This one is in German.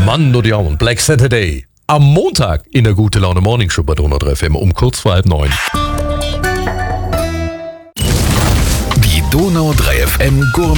Mann, oder ja, und Black Saturday. Am Montag in der Gute Laune Morning Show bei Donau 3 FM um kurz vor 8:30. Die Donau 3 FM Gourmet